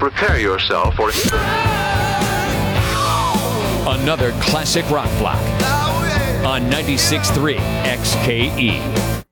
prepare yourself for another classic rock block on 96.3 XKE.